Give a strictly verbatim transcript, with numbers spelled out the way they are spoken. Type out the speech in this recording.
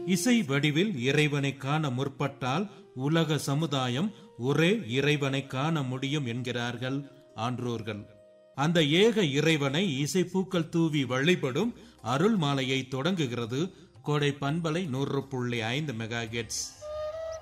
இசை வடிவில் இறைவனை காண முற்பட்டால் உலக சமுதாயம் ஒரே இறைவனை காண முடியும் என்கிறார்கள் ஆன்றோர்கள். அந்த ஏக இறைவனை இசைப்பூக்கள் தூவி வழிபடும் அருள் மாலையை தொடங்குகிறது கோடை பண்பலை நூறு புள்ளி ஐந்து மெகா ஹெர்ட்ஸ்.